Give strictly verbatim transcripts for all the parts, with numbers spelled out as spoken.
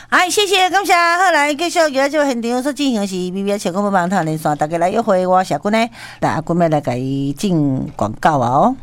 哎，谢谢感谢，好来继续今这现场所进行的是 B B 小公播网台连线，大家来约会我小君呢，来阿君要来给伊进广告啊哦。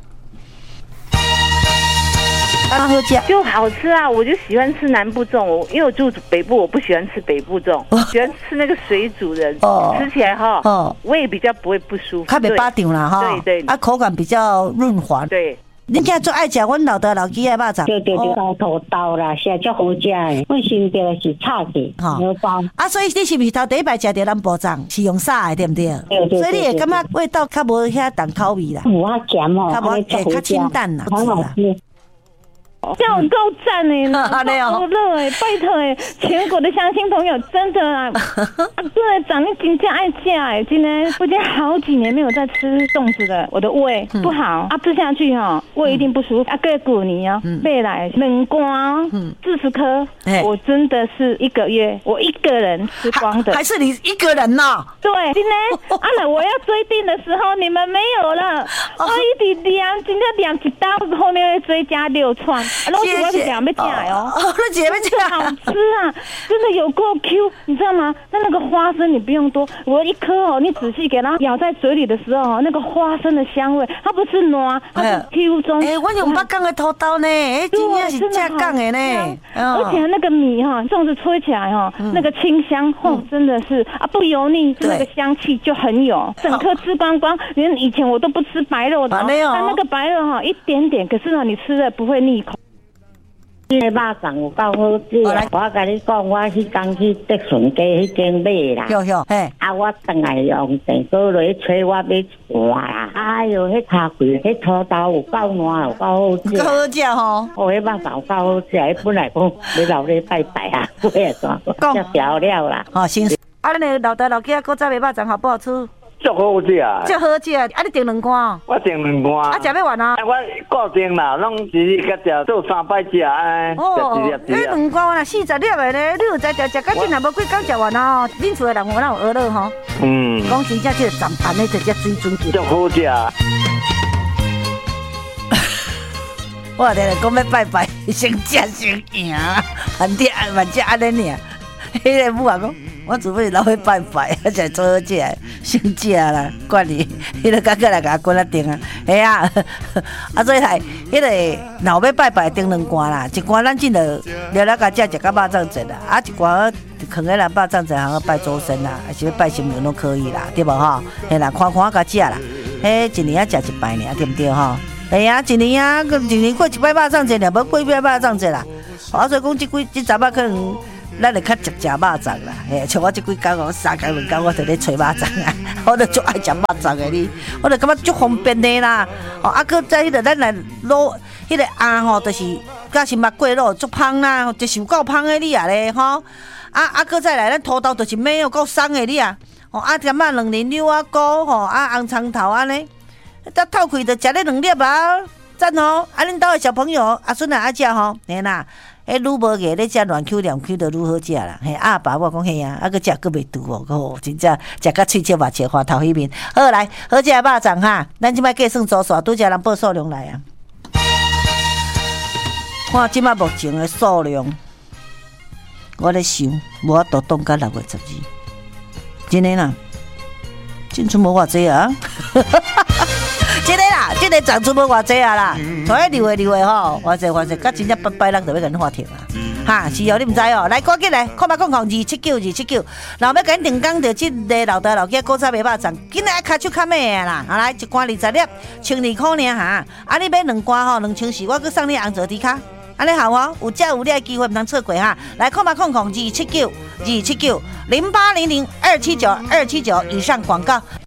刚好吃就好吃啊！我就喜欢吃南部粽，我因为我住北部，我不喜欢吃北部粽，哦、喜欢吃那个水煮的，哦、吃起来哈，哦、胃比较不会不舒服， 较袂巴张啦哈， 对对， 啊口感比较润滑， 对。 恁家最爱食阮老豆老鸡的肉粽， 对对对，包土豆啦，现在足好食的。阮身边是炒的，牛包。 啊，所以你是不是头第一摆食到咱部粽是用啥的，对不对？ 对对对。 所以你会感觉味道较无遐重口味啦， 无遐咸哦， 较无会较清淡啦， 很好吃。 这样够赞哎！好热哎，拜托哎，全国的乡亲朋友，真的啊，队长你真正爱吃哎！今天我已经好几年没有再吃粽子了，我的胃不好啊，吃下去哈，胃一定不舒服啊。过过年哦，未来冷瓜四十颗，我真的是一个月我一个人吃光的， 还是你一个人呢？ 对，今天啊，那我要追订的时候你们没有了，我一直量，今天量一刀，后面会追加六串。老师，我是讲要讲哦， 那姐妹讲好吃啊，真的有够 Q， 你知道吗？那那个花生你不用多，我一颗哦，你仔细给它咬在嘴里的时候，那个花生的香味，它不是糯，它是 Q 中。 哎，我用北港的土豆呢，哎，真的是正港的呢， 而且那个米哈，粽子吹起来哈，那个清香，哦，真的是啊，不油腻，那个香气就很有，整颗吃光光。连以前我都不吃白肉的，但那个白肉哈一点点，可是呢，你吃了不会腻口。 这个肉粽有够好吃，我甲你讲，我迄天去德顺街迄间买啦， 哟哟，嘿， 啊，我等来用电锅来吹，我买一盘啦。哎哟，迄茶桂，迄土豆有够烂，有够好吃， 够好食吼。 哦，迄肉粽有够好吃，迄本来讲要留咧拜拜啊，买啊怎？叫调料啦。 哦，新啊，恁个老豆老囝古早的肉粽好不好吃？ 足好食啊！ 足好食啊！啊，你订两罐哦？ 我订两罐。 啊，食要完啊？ 我固定啦，拢一日甲食做三摆食安尼。 哦，你两罐啦，四十粒的咧，你有在食食到真若无几工食完哦。恁厝的人有哪有学乐吼？嗯。讲真正，这个长盘的直接水准级。 足好食。 我咧讲要拜拜，先食先赢，反正反正安尼尔。迄个母啊讲。我除非留去拜拜，我才做好食，先食啦，管你，迄个甲过来甲我滚啊订啊，系啊，啊所以来，迄个若要拜拜订两罐啦，一罐咱进了了了甲食食到肉粽节啦，啊一罐放喺咱肉粽节行拜祖先啦，还是要拜神明都可以啦，对无吼？嘿啦，看看甲食啦，迄一年啊食一摆尔，对不对吼？系啊，一年啊，一年过一摆肉粽节了，无过一摆肉粽节啦，啊所以讲即几即十摆可能。咱会较食食肉粽啦，嘿，像我即几工哦，三工两工我就咧找肉粽啊，我就足爱食肉粽的哩，我就感觉足方便的啦。哦，啊，搁再迄个咱来卤，迄个鸭吼，就是甲是肉桂肉足芳啦，就是有够芳的哩啊咧，吼。啊啊，搁再来咱土豆就是买有够松的哩啊，哦，啊点啊两仁柳啊菇吼，啊红葱头安尼，得透开就食咧两粒啊，赞吼！啊，恁兜的小朋友阿孙啊阿食吼，嘿啦。迄愈无个咧食乱 Q 两 Q 就愈好食啦，嘿阿爸我讲嘿啊，啊个食佫袂拄哦，哦真正食甲喙切肉切花头迄面。好来，好食肉粽哈，咱即摆计算组数，拄则人报数量来啊。看即摆目前的数量，我咧想，无法度冻到六月十二，真诶啦，进出无偌济啊。真个啦，真个长出无偌济啊啦，从迄六月六月吼，偌济偌济，甲真正八摆人就要甲恁发停啊！哈，是哦，你毋知哦，来赶紧来，看嘛，讲讲二七九二七九，然后要甲恁定岗着即个老大老囝古早卖肉粽，今仔骹手较买啊啦，啊来一罐二十粒，千二块尔哈，啊你买两罐吼，两千四，我佮送你红枣底卡。安尼好哦，有价有量的机会，唔通错过哈！来，看嘛，控控二七九二七九零八零零二七九二七九以上广告。